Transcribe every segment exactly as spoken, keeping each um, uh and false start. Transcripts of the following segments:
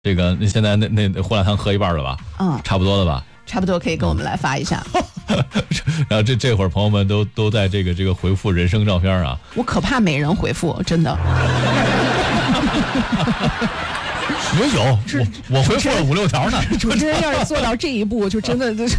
这个那现在那那胡辣汤喝一半了吧？ 嗯， 差不多了吧？ 差不多可以跟我们来发一下。 然后这这会儿朋友们都都在这个这个回复人生照片啊。 我可怕没人回复，真的。 我有，我我回复了五六条呢。 主持人要是做到这一步，就真的就是。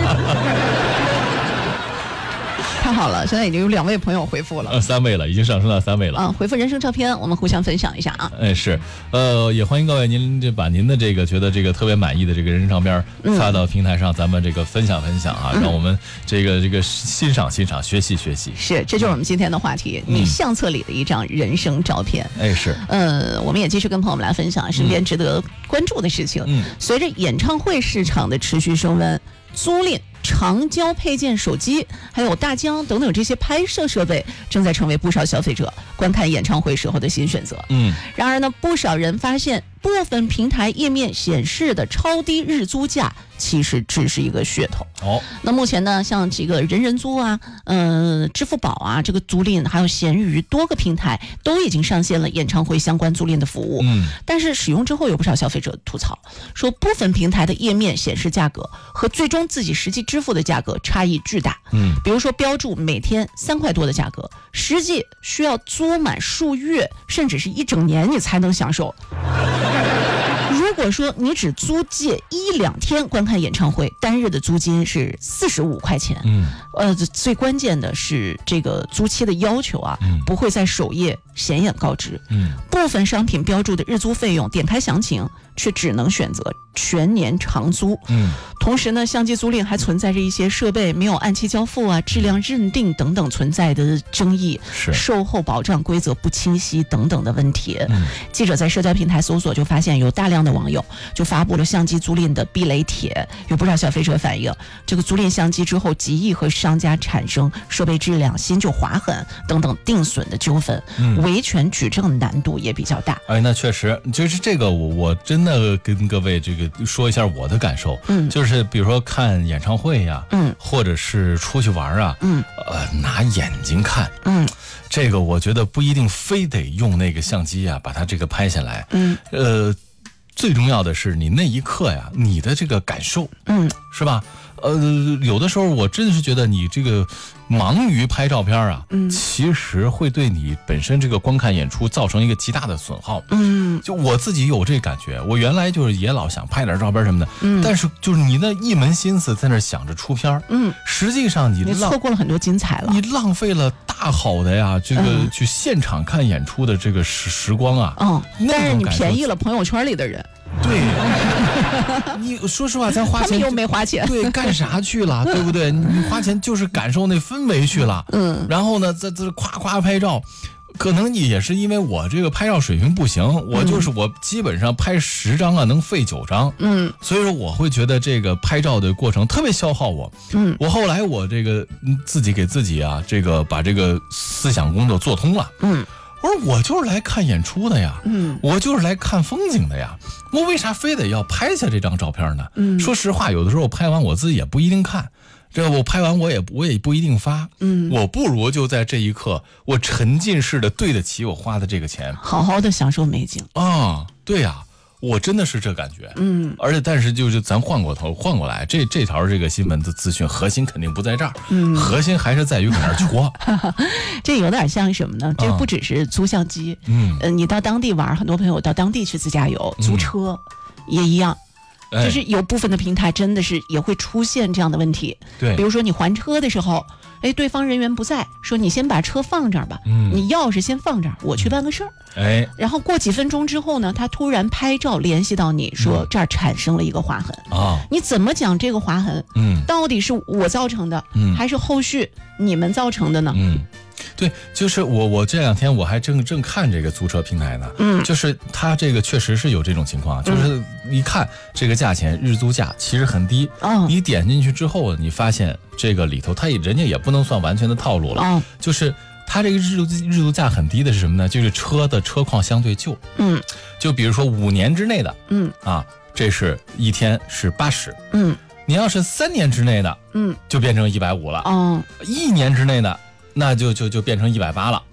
太好了，现在已经有两位朋友回复了， 呃，三位了，已经上升到三位了。 嗯，回复人生照片，我们互相分享一下啊。 哎，是，呃，也欢迎各位您这把您的这个觉得这个特别满意的这个人生照片发到平台上，咱们这个分享分享啊，嗯、让我们这个这个欣赏欣赏，学习学习。 是，这就是我们今天的话题，嗯、你相册里的一张人生照片。 哎，是。 呃，我们也继续跟朋友们来分享身边值得关注的事情。嗯，随着演唱会市场的持续升温，租赁长焦配件手机还有大疆等等这些拍摄设备正在成为不少消费者观看演唱会时候的新选择。嗯，然而呢，不少人发现部分平台页面显示的超低日租价其实只是一个噱头。哦，那目前呢，像这个人人租啊、呃支付宝啊、这个租赁还有闲鱼多个平台都已经上线了演唱会相关租赁的服务。嗯，但是使用之后有不少消费者吐槽说，部分平台的页面显示价格和最终自己实际支付的价格差异巨大。嗯，比如说标注每天三块多的价格，实际需要租满数月甚至是一整年你才能享受。如果说你只租借一两天观看演唱会，单日的租金是四十五块钱。嗯，呃，最关键的是这个租期的要求啊，嗯、不会在首页显眼告知。嗯，部分商品标注的日租费用，点开详情却只能选择全年长租。嗯，同时呢，相机租赁还存在着一些设备没有按期交付啊、质量认定等等存在的争议，是售后保障规则不清晰等等的问题。嗯，记者在社交平台搜索就发现有大量的网友就发布了相机租赁的避雷帖，有不少消费者反映，这个租赁相机之后极易和商家产生设备质量新旧划痕等等定损的纠纷，嗯、维权举证难度也比较大。 哎，那确实，就是这个我我真的跟各位这个说一下我的感受，嗯，就是比如说看演唱会呀、啊，嗯，或者是出去玩啊，嗯，呃，拿眼睛看，嗯，这个我觉得不一定非得用那个相机啊把它这个拍下来，嗯，呃。最重要的是你那一刻呀，你的这个感受，嗯，是吧？呃，有的时候我真的是觉得你这个忙于拍照片啊，嗯，其实会对你本身这个观看演出造成一个极大的损耗。嗯，就我自己有这感觉，我原来就是也老想拍点照片什么的，嗯，但是就是你那一门心思在那想着出片，嗯，实际上你你错过了很多精彩了， 你浪费了大好的呀，这个去现场看演出的这个时时光啊， 嗯，但是你便宜了朋友圈里的人。 对，你说实话，咱花钱他们又没花钱， 对，干啥去了，对不对？你花钱就是感受那氛围去了，嗯。然后呢，在这夸夸拍照，可能也是因为我这个拍照水平不行，我就是我基本上拍十张啊能废九张，嗯。所以说我会觉得这个拍照的过程特别消耗我，嗯。我后来我这个自己给自己啊，这个把这个思想工作做通了，嗯。我说我就是来看演出的呀，嗯，我就是来看风景的呀，我为啥非得要拍下这张照片呢？嗯，说实话，有的时候拍完我自己也不一定看，这我拍完我也我也不一定发，嗯，我不如就在这一刻，我沉浸式的对得起我花的这个钱， 好好的享受美景啊，对呀。我真的是这感觉，嗯，而且但是就是咱换过头换过来，这这条这个新闻的资讯核心肯定不在这儿，嗯，核心还是在于搁哪儿戳。 这有点像什么呢？这不只是租相机，嗯，呃，你到当地玩，很多朋友到当地去自驾游，租车、嗯、也一样。就是有部分的平台真的是也会出现这样的问题，对，比如说你还车的时候，哎，对方人员不在，说你先把车放这儿吧，嗯，你钥匙先放这儿，我去办个事儿，哎，然后过几分钟之后呢，他突然拍照联系到你说这儿产生了一个划痕啊，你怎么讲这个划痕？嗯，到底是我造成的，嗯，还是后续你们造成的呢？嗯。 对，就是我我这两天我还正正看这个租车平台呢，嗯，就是它这个确实是有这种情况，就是一看这个价钱，日租价其实很低，哦，你点进去之后，你发现这个里头它也人家也不能算完全的套路了，哦，就是它这个日租日租价很低的是什么呢？就是车的车况相对旧，嗯，就比如说五年之内的，嗯啊，这是一天是八十，嗯，你要是三年之内的，嗯，就变成一百五了，哦，一年之内的。那就就就变成一百八了， 对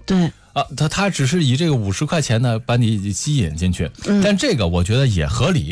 啊，他他只是以这个五十块钱呢把你吸引进去，但这个我觉得也合理。